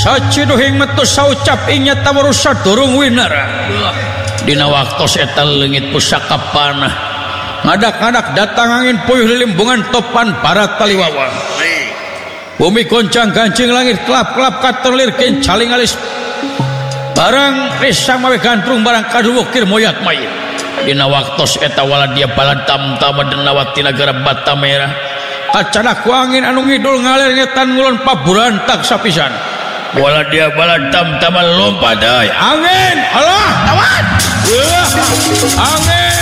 saciduhing metu saucap inya tawarusa durung winara dina waktos eta leungit pusaka panah ngadak-ngadak datang angin puyuh lilimbungan topan para taliwawa bumi goncang gancing langit kelap-kelap katerlirkeun caling alis barang resang mawe gantrung barang kaduwukir moyat mayit dina waktos eta wala dia baladam tamadenawati nagara Batamera kacadak ku angin anu ngidul ngalir ngetan ngulon paburantak sapisan wala dia baladam tamal lompat deui angin alah tawat angin